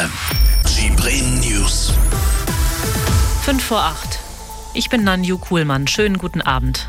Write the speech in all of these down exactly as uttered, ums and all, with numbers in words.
Die Bremen News. fünf vor acht. Ich bin Nanju Kuhlmann. Schönen guten Abend.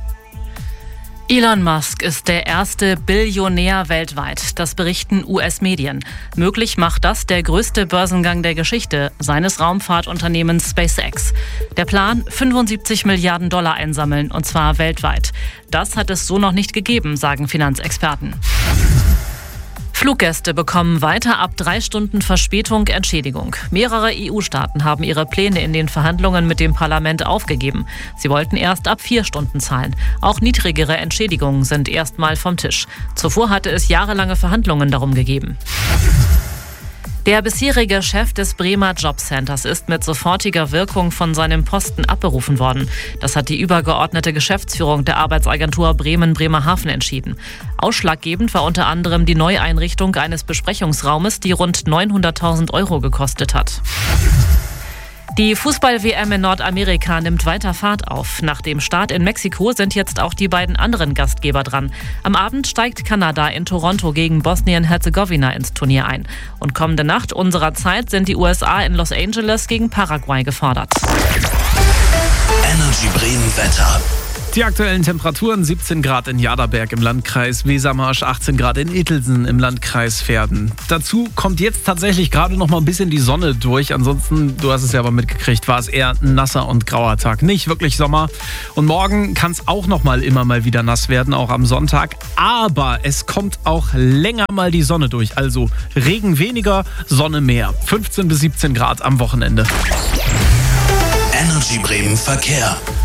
Elon Musk ist der erste Billionär weltweit. Das berichten U S-Medien. Möglich macht das der größte Börsengang der Geschichte seines Raumfahrtunternehmens SpaceX. Der Plan: fünfundsiebzig Milliarden Dollar einsammeln, und zwar weltweit. Das hat es so noch nicht gegeben, sagen Finanzexperten. Fluggäste bekommen weiter ab drei Stunden Verspätung Entschädigung. Mehrere E U-Staaten haben ihre Pläne in den Verhandlungen mit dem Parlament aufgegeben. Sie wollten erst ab vier Stunden zahlen. Auch niedrigere Entschädigungen sind erstmal vom Tisch. Zuvor hatte es jahrelange Verhandlungen darum gegeben. Der bisherige Chef des Bremer Jobcenters ist mit sofortiger Wirkung von seinem Posten abberufen worden. Das hat die übergeordnete Geschäftsführung der Arbeitsagentur Bremen-Bremerhaven entschieden. Ausschlaggebend war unter anderem die Neueinrichtung eines Besprechungsraumes, die rund neunhunderttausend Euro gekostet hat. Die Fußball-W M in Nordamerika nimmt weiter Fahrt auf. Nach dem Start in Mexiko sind jetzt auch die beiden anderen Gastgeber dran. Am Abend steigt Kanada in Toronto gegen Bosnien-Herzegowina ins Turnier ein. Und kommende Nacht unserer Zeit sind die U S A in Los Angeles gegen Paraguay gefordert. Energy Bremen Wetter. Die aktuellen Temperaturen: siebzehn Grad in Jaderberg im Landkreis Wesermarsch, achtzehn Grad in Ittelsen im Landkreis Verden. Dazu kommt jetzt tatsächlich gerade noch mal ein bisschen die Sonne durch. Ansonsten, du hast es ja aber mitgekriegt, war es eher ein nasser und grauer Tag. Nicht wirklich Sommer. Und morgen kann es auch noch mal immer mal wieder nass werden, auch am Sonntag. Aber es kommt auch länger mal die Sonne durch. Also Regen weniger, Sonne mehr. fünfzehn bis siebzehn Grad am Wochenende. Energy Bremen Verkehr.